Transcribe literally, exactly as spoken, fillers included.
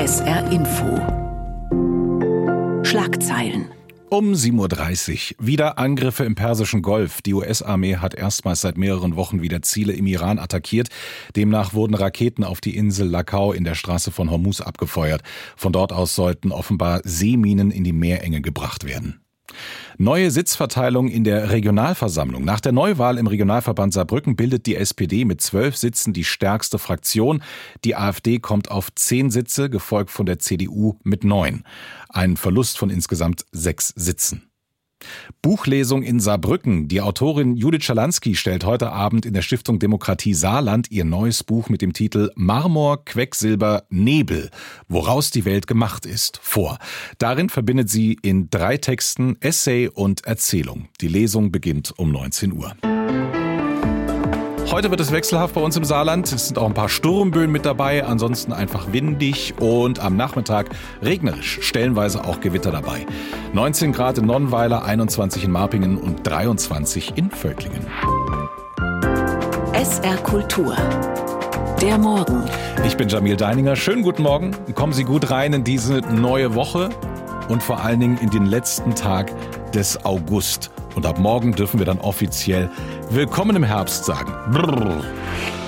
S R Info. Schlagzeilen. Um sieben Uhr dreißig. Wieder Angriffe im Persischen Golf. Die U S-Armee hat erstmals seit mehreren Wochen wieder Ziele im Iran attackiert. Demnach wurden Raketen auf die Insel Lakau in der Straße von Hormuz abgefeuert. Von dort aus sollten offenbar Seeminen in die Meerenge gebracht werden. Neue Sitzverteilung in der Regionalversammlung. Nach der Neuwahl im Regionalverband Saarbrücken bildet die S P D mit zwölf Sitzen die stärkste Fraktion. Die AfD kommt auf zehn Sitze, gefolgt von der C D U mit neun. Ein Verlust von insgesamt sechs Sitzen. Buchlesung in Saarbrücken. Die Autorin Judith Schalansky stellt heute Abend in der Stiftung Demokratie Saarland ihr neues Buch mit dem Titel Marmor, Quecksilber, Nebel, woraus die Welt gemacht ist, vor. Darin verbindet sie in drei Texten Essay und Erzählung. Die Lesung beginnt um neunzehn Uhr. Heute wird es wechselhaft bei uns im Saarland. Es sind auch ein paar Sturmböen mit dabei, ansonsten einfach windig und am Nachmittag regnerisch, stellenweise auch Gewitter dabei. neunzehn Grad in Nonnenweiler, einundzwanzig in Marpingen und dreiundzwanzig in Völklingen. S R Kultur. Der Morgen. Ich bin Jamil Deininger. Schönen guten Morgen. Kommen Sie gut rein in diese neue Woche und vor allen Dingen in den letzten Tag des August. Und ab morgen dürfen wir dann offiziell Willkommen im Herbst sagen. Brrr.